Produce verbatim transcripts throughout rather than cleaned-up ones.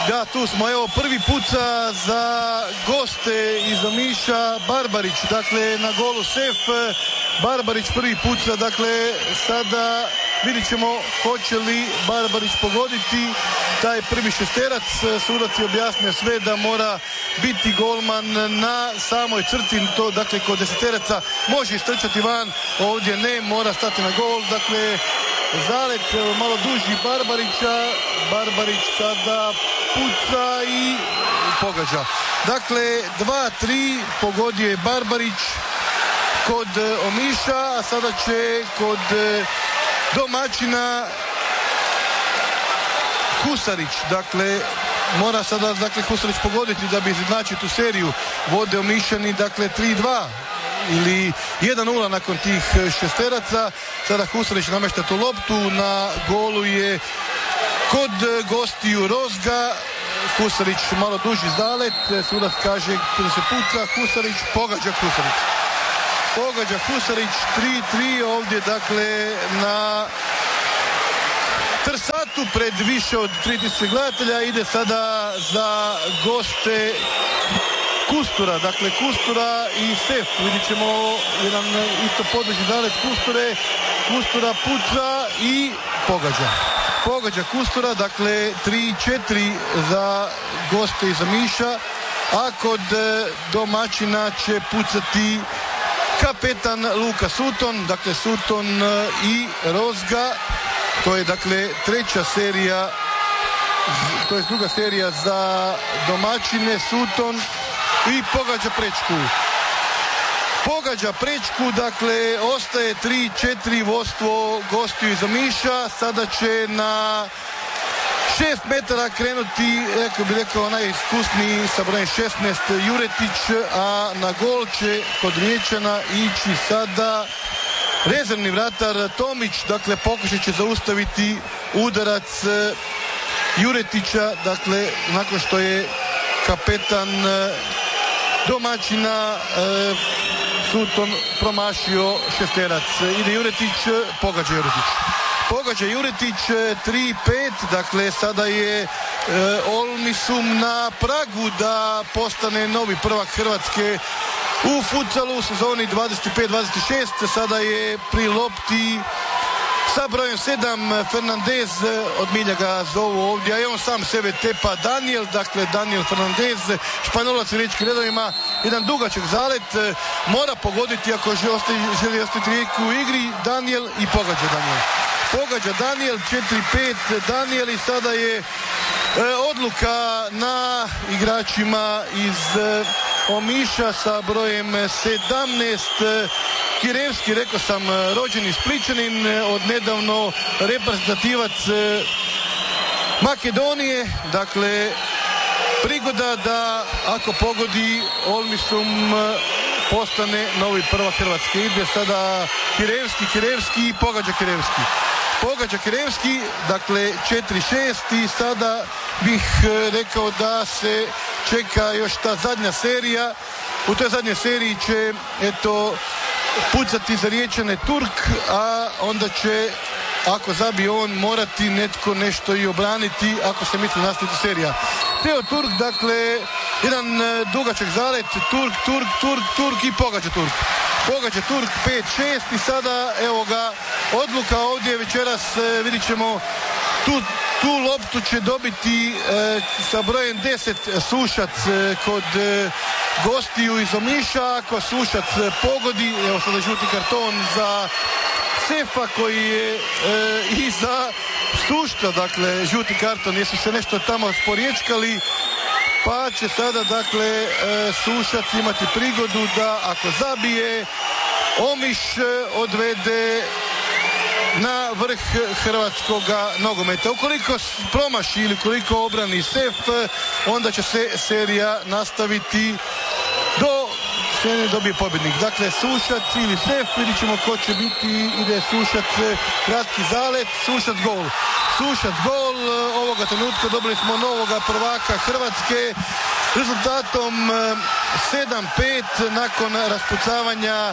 Da, tu smo, evo prvi puca za goste iz Omiša, Barbarić, dakle na golu sef, Barbarić prvi puca, dakle sada vidit ćemo hoće li Barbarić pogoditi taj prvi šesterac. Sudac je objasnio sve da mora biti golman na samoj crti, to dakle kod deseteraca može istrčati van, ovdje ne, mora stati na gol, dakle zalet malo duži Barbarića, Barbarić sada puca i pogađa. Dakle, dva tri pogodio je Barbarić kod Omiša, a sada će kod domaćina Husarić, dakle mora sada dakle Husarić pogoditi da bi izjednačio tu seriju. Vode Omišani, dakle tri dva ili jedan nula nakon tih šesteraca. Sada Husarić namešta tu loptu, na golu je kod gostiju Rozga. Husarić malo duži zalet, sudac kaže da se puca, Husarić pogađa Husarić. Pogađa Husarić tri tri ovdje dakle na Trsatu pred više od tri tisuće gledatelja. Ide sada za goste Kustura, dakle Kustura i sef, vidit ćemo jedan isto podleži zalet Kusture, Kustura puca i pogađa. Pogađa Kustura, dakle tri četiri za goste iz Omiša, a kod domaćina će pucati kapetan Luka Sutton, dakle Sutton i Rozga. To je dakle treća serija, to je druga serija za domaćine, Sutton i pogađa prečku. Pogađa prečku, dakle ostaje tri četiri vodstvo gostiju iz Omiša. Sada će na šest metara krenuti, rekao bi rekao najiskusniji sa brojem šesnaest Juretić, a na gol će kod Riječana ići sada rezervni vratar Tomić, dakle pokušat će zaustaviti udarac Juretića, dakle nakon što je kapetan domaćina Sutton promašio šesterac. Ide Juretić, pogađa Juretić. Pogađa Juretić tri pet, dakle sada je e, Olmisum na pragu da postane novi prvak Hrvatske u futsalu u sezoni dvadeset pet dvadeset šest. Sada je pri lopti sa brojem sedam Fernandez, od milja ga zovu ovdje, a i on sam sebe tepa Daniel, dakle Daniel Fernandez, Španjolac u riječkim redovima, jedan dugačak zalet, mora pogoditi ako želi ostati Rijeku u igri, Daniel i pogađa Daniel. Pogađa Daniel, četiri pet Daniel i sada je e, odluka na igračima iz e, Omiša sa brojem sedamnaest. Kirevski, rekao sam, rođeni Splićanin, od nedavno reprezentativac e, Makedonije, dakle prigoda da ako pogodi Olmisum postane novi prvak Hrvatske. Ide sada Kirevski, Kirevski i pogađa Kirevski. Pogađa Kirevski, dakle četiri šest i sada bih rekao da se čeka još ta zadnja serija. U toj zadnjoj seriji će eto pucati za Riječane Turk, a onda će ako zabije on morati netko nešto i obraniti ako se misli nastaviti serija. Teo Turk, dakle jedan dugačak zalet, Turk, Turk, Turk, Turk i pogađa Turk. Pogađa Turk pet šest i sada evo ga odluka ovdje večeras, vidit ćemo tu, tu loptu će dobiti e, sa brojem deset Sušac e, kod e, gostiju iz Omiša. Ako Sušac pogodi, evo sada žuti karton za Sefa koji je e, i za Sušta, dakle žuti karton, jesu se nešto tamo sporiječkali, pa će sada dakle e, Sušac imati prigodu da ako zabije Omiš odvede na vrh hrvatskoga nogometa. Ukoliko promaši ili ukoliko obrani Sef, onda će se serija nastaviti do se ne dobije pobjednik. Dakle, Sušac ili Sef, vidit ćemo ko će biti. Ide Sušac, kratki zalet, Sušac gol. Sušac gol, ovoga trenutka dobili smo novoga prvaka Hrvatske rezultatom sedam pet nakon raspucavanja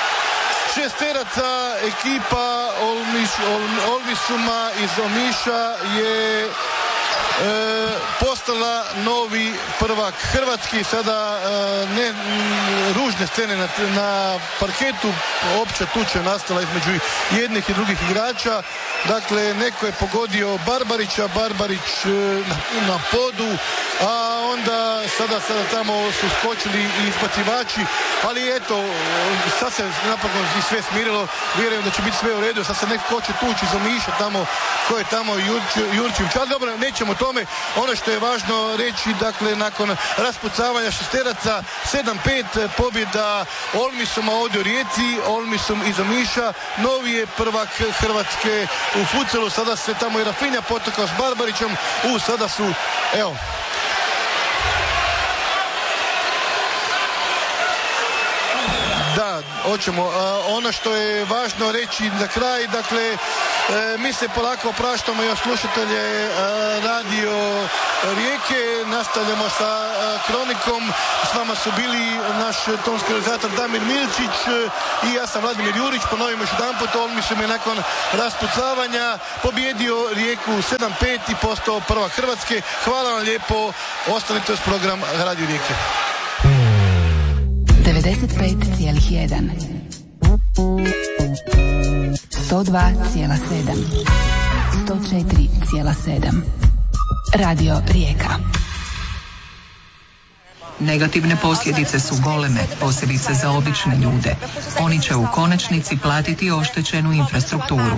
šesteraca. Ekipa Olmiš, Ol, Olmisuma iz Omiša je e, postala novi prvak Hrvatski. Sada ne ružne scene na, na parketu, opća tuča nastala između jednih i drugih igrača. Dakle, neko je pogodio Barbarića, Barbarić na, na podu, a onda sada, sada tamo su skočili i izbacivači, ali eto, sad se napokon i sve smirilo, vjerujem da će biti sve u redu, sad se neko će tući za Miša tamo, ko je tamo Jurčević, ali dobro, nećemo o tome. Ono što je važno reći, dakle, nakon raspucavanja šesteraca, sedam pet pobjeda Olmisuma ovdje u Rijeci, Olmisum iza Miša, novi je prvak Hrvatske u futsalu, sada se tamo i Rafinha potakao s Barbarićem, u sada su, evo, da, hoćemo. Ono što je važno reći za kraj, dakle, mi se polako opraštamo i slušatelje radio Rijeke, nastavljamo sa kronikom. S vama su bili naš tonski realizator Damir Milčić i ja sam Vladimir Jurić. Ponovimo još jedan put, Olmisum je nakon raspucavanja pobjedio Rijeku sedam pet i postao prvak Hrvatske. Hvala vam lijepo, ostanite uz program Radio Rijeke. devedeset pet zarez jedan sto dva zarez sedam sto četiri zarez sedam Radio Rijeka. Negativne posljedice su goleme, posebice za obične ljude. Oni će u konačnici platiti oštećenu infrastrukturu.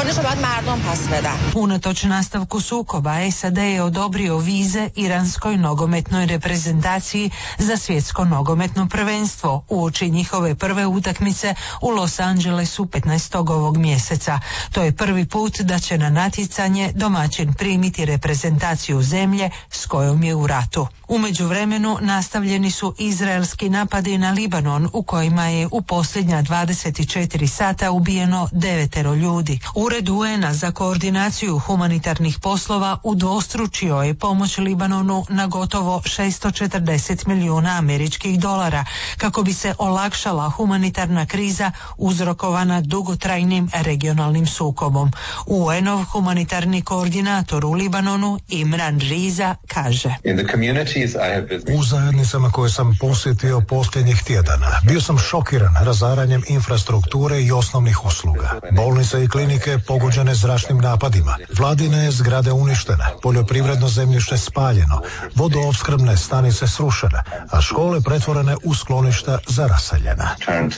Unatoč nastavku sukoba, S A D je odobrio vize iranskoj nogometnoj reprezentaciji za svjetsko nogometno prvenstvo uoči njihove prve utakmice u Los Angelesu petnaestog ovog mjeseca. To je prvi put da će na natjecanje domaćin primiti reprezentaciju zemlje s kojom je u ratu. U međuvremenu nastavljeni su izraelski napadi na Libanon u kojima je u posljednja dvadeset četiri sata ubijeno devetero ljudi. Ured U N-a za koordinaciju humanitarnih poslova udvostručio je pomoć Libanonu na gotovo šesto četrdeset milijuna američkih dolara kako bi se olakšala humanitarna kriza uzrokovana dugotrajnim regionalnim sukobom. U N-ov humanitarni koordinator u Libanonu Imran Riza kaže: U zajednicama koje sam posjetio posljednjih tjedana bio sam šokiran razaranjem infrastrukture i osnovnih usluga. Bolnice i klinike pogođene zračnim napadima, vladine zgrade uništene, poljoprivredno zemljište spaljeno, vodoopskrbne stanice srušene, a škole pretvorene u skloništa za raseljena.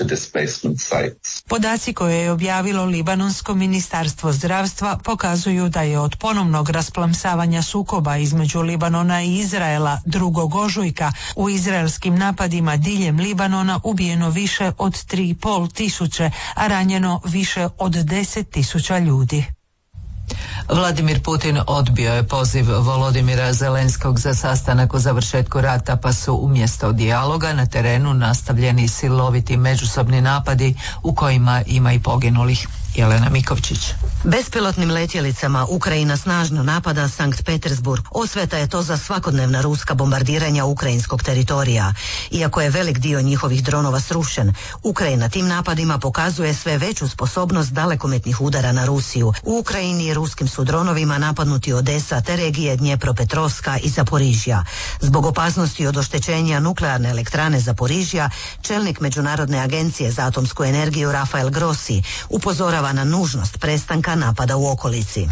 Podaci koje je objavilo Libanonsko ministarstvo zdravstva pokazuju da je od ponovnog rasplamsavanja sukoba između Libanona i Izraela drugog ožujka u izraelskim napadima diljem Libanona ubijeno više od tri i pol tisuće, a ranjeno više od deset tisuća ljudi. Vladimir Putin odbio je poziv Volodimira Zelenskog za sastanak o završetku rata, pa su umjesto dijaloga na terenu nastavljeni siloviti međusobni napadi u kojima ima i poginulih. Jelena Mikovčić. Bespilotnim letjelicama Ukrajina snažno napada Sankt Petersburg. Osveta je to za svakodnevna ruska bombardiranja ukrajinskog teritorija. Iako je velik dio njihovih dronova srušen, Ukrajina tim napadima pokazuje sve veću sposobnost dalekometnih udara na Rusiju. U Ukrajini ruskim su dronovima napadnuti Odesa te regije Dnjepropetrovska i Zaporižja. Zbog opasnosti od oštećenja nuklearne elektrane Zaporižja, čelnik Međunarodne agencije za atomsku energiju Rafael Grossi upozorava na nužnost prestanka napada u okolici.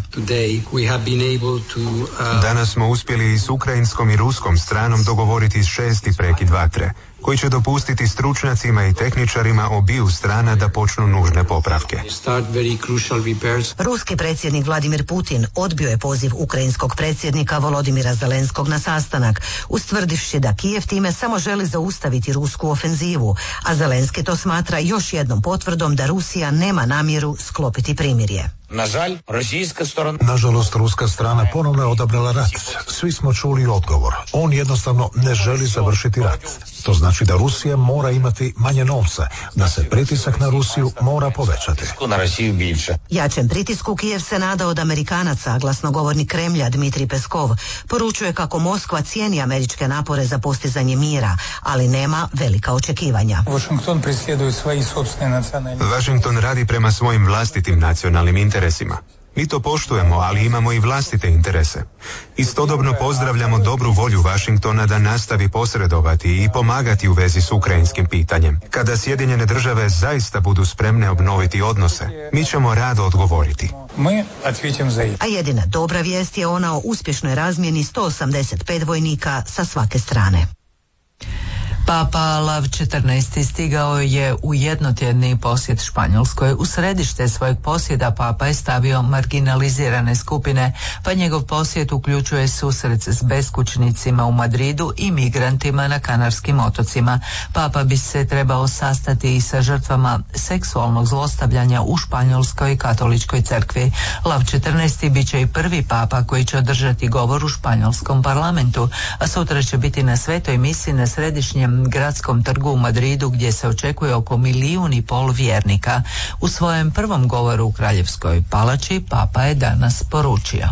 Danas smo uspjeli i s ukrajinskom i ruskom stranom dogovoriti šesti prekid vatre, koji će dopustiti stručnjacima i tehničarima obiju strana da počnu nužne popravke. Ruski predsjednik Vladimir Putin odbio je poziv ukrajinskog predsjednika Volodimira Zelenskog na sastanak, ustvrdivši da Kijev time samo želi zaustaviti rusku ofenzivu, a Zelenski to smatra još jednom potvrdom da Rusija nema namjeru sklopiti primirje. Nažalost, ruska strana ponovno je odabrala rat. Svi smo čuli odgovor. On jednostavno ne želi završiti rat. To znači da Rusija mora imati manje novca, da se pritisak na Rusiju mora povećati. Jačem pritisku Kijev se nada od Amerikanaca, a glasnogovornik Kremlja Dmitrij Peskov poručuje kako Moskva cijeni američke napore za postizanje mira, ali nema velika očekivanja. Washington radi prema svojim vlastitim nacionalnim interesima. Mi to poštujemo, ali imamo i vlastite interese. Istodobno pozdravljamo dobru volju Washingtona da nastavi posredovati i pomagati u vezi s ukrajinskim pitanjem. Kada Sjedinjene države zaista budu spremne obnoviti odnose, mi ćemo rado odgovoriti. A jedina dobra vijest je ona o uspješnoj razmjeni sto osamdeset pet vojnika sa svake strane. Papa Lav četrnaesti stigao je u jednotjedni posjet Španjolskoj. U središte svojeg posjeda Papa je stavio marginalizirane skupine, pa njegov posjet uključuje susret s beskućnicima u Madridu i migrantima na Kanarskim otocima. Papa bi se trebao sastati i sa žrtvama seksualnog zlostavljanja u Španjolskoj katoličkoj crkvi. Lav četrnaesti bit će i prvi papa koji će održati govor u španjolskom parlamentu, a sutra će biti na svetoj misi na središnjem gradskom trgu u Madridu gdje se očekuje oko milijun i pol vjernika. U svojem prvom govoru u Kraljevskoj palači Papa je danas poručio: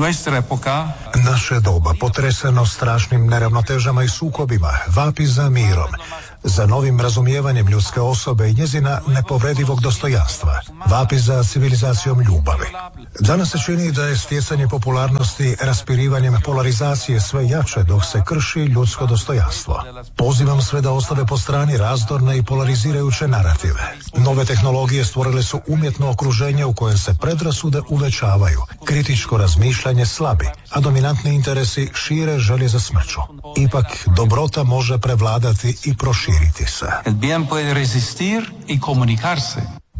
Naše doba, potreseno strašnim neravnotežama i sukobima, vapi za mirom, za novim razumijevanjem ljudske osobe i njezina nepovredivog dostojanstva, vapi za civilizacijom ljubavi. Danas se čini da je stjecanje popularnosti raspirivanjem polarizacije sve jače dok se krši ljudsko dostojanstvo. Pozivam sve da ostave po strani razdorne i polarizirajuće narative. Nove tehnologije stvorile su umjetno okruženje u kojem se predrasude uvećavaju, kritičko razmišljanje slabi, a dominantni interesi šire želje za smrću. Ipak dobrota može prevladati i proširiti se. El bien puede resistir y comunicarse.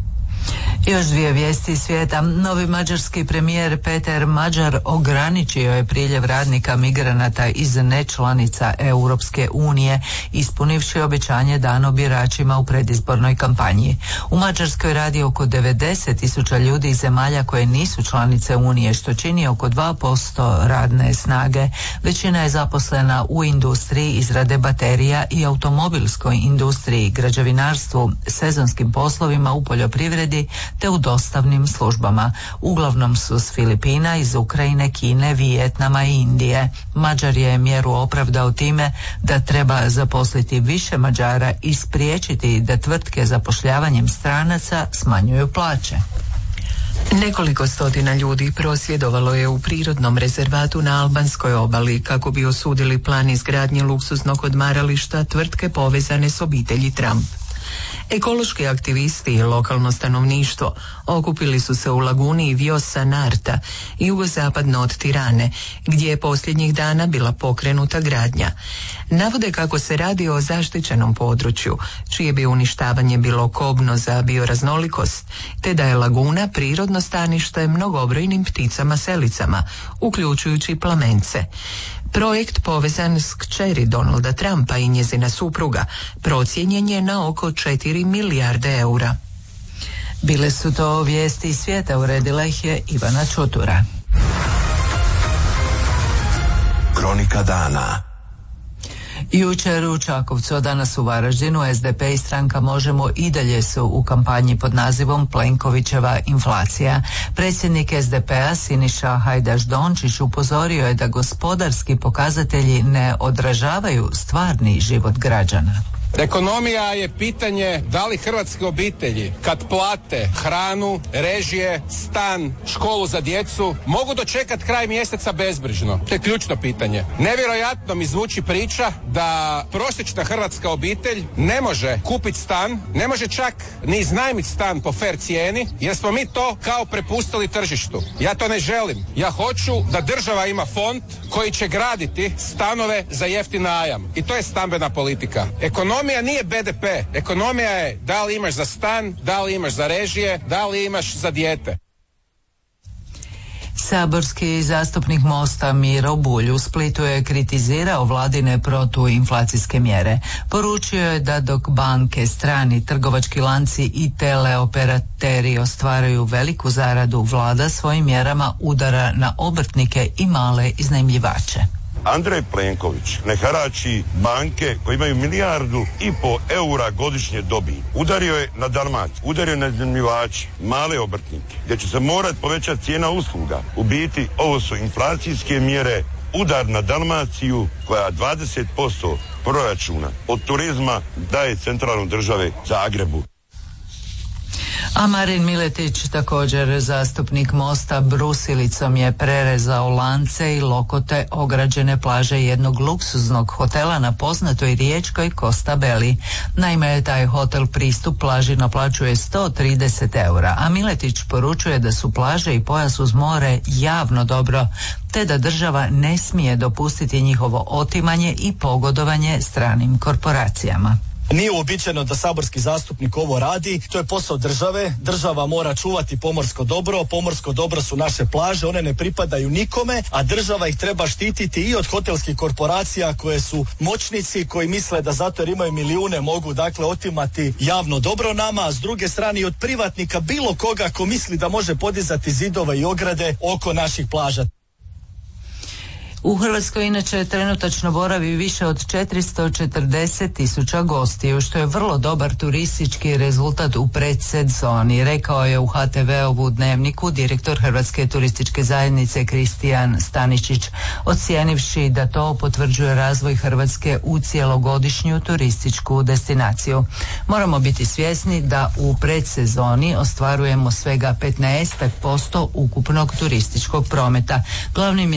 Još dvije vijesti iz svijeta. Novi mađarski premijer Peter Mađar ograničio je priljev radnika migranata iz nečlanica Europske unije, ispunivši obećanje dano biračima u predizbornoj kampanji. U Mađarskoj radi oko devedeset tisuća ljudi iz zemalja koje nisu članice Unije, što čini oko dva posto radne snage. Većina je zaposlena u industriji izrade baterija i automobilskoj industriji, građevinarstvu, sezonskim poslovima u poljoprivredi te u dostavnim službama. Uglavnom su s Filipina, iz Ukrajine, Kine, Vijetnama i Indije. Mađar je mjeru opravdao time da treba zaposliti više Mađara i spriječiti da tvrtke zapošljavanjem stranaca smanjuju plaće. Nekoliko stotina ljudi prosvjedovalo je u prirodnom rezervatu na albanskoj obali kako bi osudili plan izgradnje luksuznog odmarališta tvrtke povezane s obitelji Trump. Ekološki aktivisti i lokalno stanovništvo okupili su se u laguni Vjosa Narta, jugozapadno od Tirane, gdje je posljednjih dana bila pokrenuta gradnja. Navode kako se radi o zaštićenom području, čije bi uništavanje bilo kobno za bioraznolikost, te da je laguna prirodno stanište mnogobrojnim pticama selicama, uključujući plamence. Projekt povezan s kćeri Donalda Trumpa i njezina supruga procijenjen je na oko četiri milijarde eura. Bile su to vijesti iz svijeta, uredila ih je Ivana Čutura. Kronika dana. Jučer u Čakovcu, a danas u Varaždinu, S D P i stranka Možemo i dalje su u kampanji pod nazivom Plenkovićeva inflacija. Predsjednik S D P-a Siniša Hajdaš-Dončić upozorio je da gospodarski pokazatelji ne odražavaju stvarni život građana. Ekonomija je pitanje da li hrvatske obitelji kad plate hranu, režije, stan, školu za djecu mogu dočekati kraj mjeseca bezbrižno. To je ključno pitanje. Nevjerojatno mi zvuči priča da prosječna hrvatska obitelj ne može kupiti stan, ne može čak ni iznajmiti stan po fer cijeni jer smo mi to kao prepustili tržištu. Ja to ne želim. Ja hoću da država ima fond koji će graditi stanove za jeftin najam. I to je stambena politika. Ekonomija Ekonomija nije B D P. Ekonomija je da li imaš za stan, da li imaš za režije, da li imaš za dijete. Saborski zastupnik Mosta Miro Bulj u Splitu je kritizirao vladine protuinflacijske mjere. Poručio je da dok banke, strani trgovački lanci i teleoperateri ostvaraju veliku zaradu, vlada svojim mjerama udara na obrtnike i male iznajmljivače. Andrej Plenković ne harači banke koje imaju milijardu i po eura godišnje dobiti. Udario je na Dalmaciju, udario je na iznajmljivače, male obrtnike, gdje će se morati povećati cijena usluga. U biti ovo su inflacijske mjere, udar na Dalmaciju koja dvadeset posto proračuna od turizma daje centralnoj države Zagrebu. A Marin Miletić, također zastupnik Mosta, brusilicom je prerezao lance i lokote ograđene plaže jednog luksuznog hotela na poznatoj riječkoj Costa Belli. Naime, taj hotel pristup plaži naplaćuje sto trideset eura, a Miletić poručuje da su plaže i pojas uz more javno dobro, te da država ne smije dopustiti njihovo otimanje i pogodovanje stranim korporacijama. Nije uobičajeno da saborski zastupnik ovo radi, to je posao države, država mora čuvati pomorsko dobro, pomorsko dobro su naše plaže, one ne pripadaju nikome, a država ih treba štititi i od hotelskih korporacija koje su moćnici, koji misle da zato jer imaju milijune mogu dakle otimati javno dobro nama, a s druge strane i od privatnika bilo koga ko misli da može podizati zidove i ograde oko naših plaža. U Hrvatskoj inače trenutačno boravi više od četiristo četrdeset tisuća gostiju, što je vrlo dobar turistički rezultat u predsezoni, rekao je u ha te ve-ovu Dnevniku direktor Hrvatske turističke zajednice Kristijan Staničić, ocijenivši da to potvrđuje razvoj Hrvatske u cjelogodišnju turističku destinaciju. Moramo biti svjesni da u predsezoni ostvarujemo svega petnaest posto ukupnog turističkog prometa. Glavnim